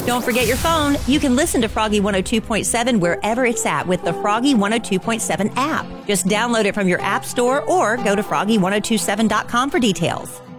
Don't forget your phone. You can listen to Froggy 102.7 wherever it's at with the Froggy 102.7 app. Just download it from your app store or go to froggy1027.com for details.